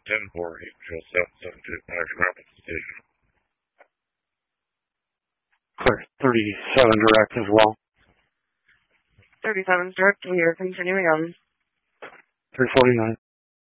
10-4, Angel 772, Action Rapid Station. Clear. 37 direct as well. 37 direct, we are continuing on. 349.